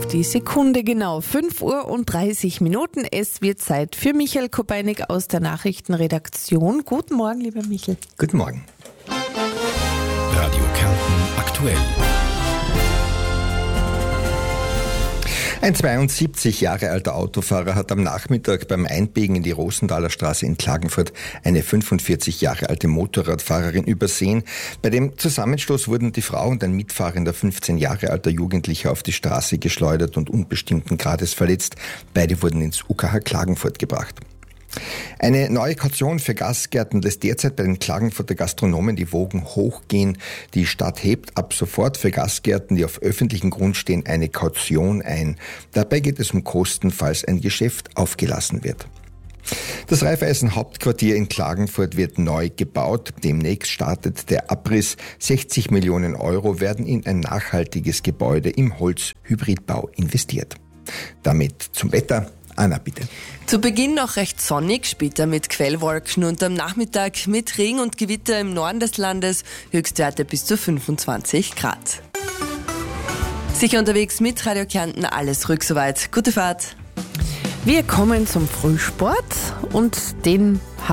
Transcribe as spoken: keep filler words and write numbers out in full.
auf die Sekunde genau. fünf Uhr und dreißig Minuten. Es wird Zeit für Michael Kopeinig aus der Nachrichtenredaktion. Guten Morgen, lieber Michael. Guten Morgen. Radio Kärnten aktuell. Ein zweiundsiebzig Jahre alter Autofahrer hat am Nachmittag beim Einbiegen in die Rosenthaler Straße in Klagenfurt eine fünfundvierzig Jahre alte Motorradfahrerin übersehen. Bei dem Zusammenstoß wurden die Frau und ein mitfahrender fünfzehn Jahre alter Jugendlicher auf die Straße geschleudert und unbestimmten Grades verletzt. Beide wurden ins U K H Klagenfurt gebracht. Eine neue Kaution für Gastgärten lässt derzeit bei den Klagenfurter Gastronomen die Wogen hochgehen. Die Stadt hebt ab sofort für Gastgärten, die auf öffentlichem Grund stehen, eine Kaution ein. Dabei geht es um Kosten, falls ein Geschäft aufgelassen wird. Das Raiffeisen-Hauptquartier in Klagenfurt wird neu gebaut. Demnächst startet der Abriss. sechzig Millionen Euro werden in ein nachhaltiges Gebäude im Holzhybridbau investiert. Damit zum Wetter. Anna, bitte. Zu Beginn noch recht sonnig, später mit Quellwolken und am Nachmittag mit Regen und Gewitter im Norden des Landes, Höchstwerte bis zu fünfundzwanzig Grad. Sicher unterwegs mit Radio Kärnten, alles ruhig soweit. Gute Fahrt. Wir kommen zum Frühsport und den